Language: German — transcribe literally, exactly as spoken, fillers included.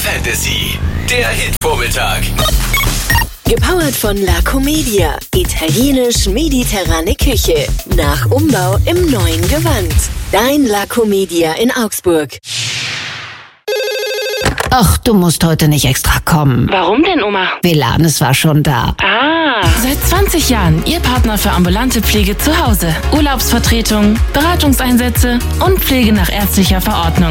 Fantasy, der Hitvormittag. Gepowert von La Comedia. Italienisch-mediterrane Küche. Nach Umbau im neuen Gewand. Dein La Comedia in Augsburg. Ach, du musst heute nicht extra kommen. Warum denn, Oma? Velanes war schon da. Ah. Seit zwanzig Jahren Ihr Partner für ambulante Pflege zu Hause. Urlaubsvertretung, Beratungseinsätze und Pflege nach ärztlicher Verordnung.